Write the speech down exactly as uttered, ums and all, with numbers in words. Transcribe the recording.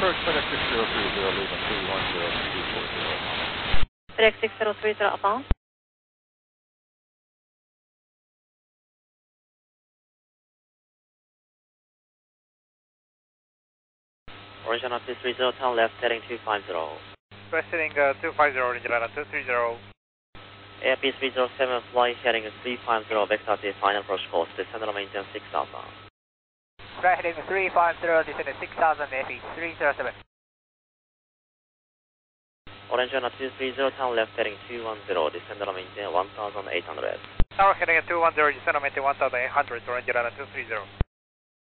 approach FedEx six zero three zero, leaving three one zero two four zero. FedEx six zero three zero upbound. Orange Lana two three zero, turn left heading two five zero. West heading uh, two five zero, Orange Lana two three zero. A R P three zero seven, fly heading three five zero, vector to final approach course, descend and maintain six thousand. Fly heading three five zero, descend six thousand, F E three zero seven. Orange Lana two three zero, turn left heading two one zero, descend and maintain one thousand eight hundred. Tower heading two one zero, descend and maintain one thousand eight hundred, Orange Lana two three zero.